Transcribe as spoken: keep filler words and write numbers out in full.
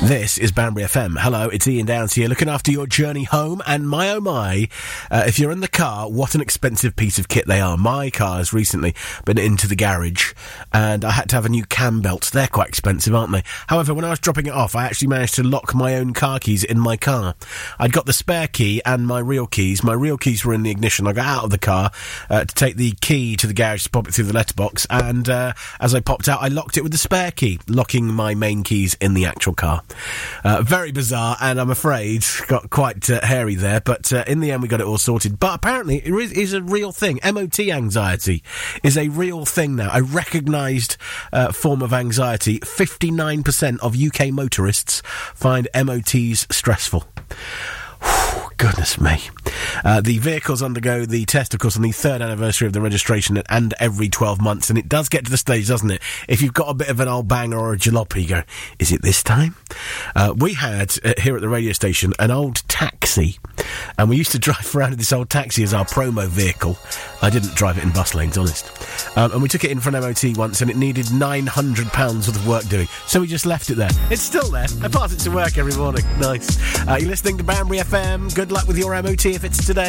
This is Banbury F M. Hello, it's Ian Downs here, looking after your journey home. And my oh my, uh, if you're in the car, what an expensive piece of kit they are. My car has recently been into the garage, and I had to have a new cam belt. They're quite expensive, aren't they? However, when I was dropping it off, I actually managed to lock my own car keys in my car. I'd got the spare key and my real keys. My real keys were in the ignition. I got out of the car uh, to take the key to the garage to pop it through the letterbox, and uh, as I popped out, I locked it with the spare key, locking my main keys in the actual car. Uh, very bizarre, and I'm afraid got quite uh, hairy there, but uh, in the end we got it all sorted. But apparently it is, is a real thing. M O T anxiety is a real thing now, a recognised uh, form of anxiety. fifty-nine percent of U K motorists find M O Ts stressful. Goodness me. Uh, the vehicles undergo the test, of course, on the third anniversary of the registration and every twelve months, and it does get to the stage, doesn't it? If you've got a bit of an old banger or a jalopy, you go, is it this time? Uh, we had, uh, here at the radio station, an old taxi, and we used to drive around in this old taxi as our promo vehicle. I didn't drive it in bus lanes, honest. Um, and we took it in for an M O T once, and it needed nine hundred pounds worth of work doing, so we just left it there. It's still there. I pass it to work every morning. Nice. Uh, you're listening to Banbury F M. Good luck with your M O T if it's today.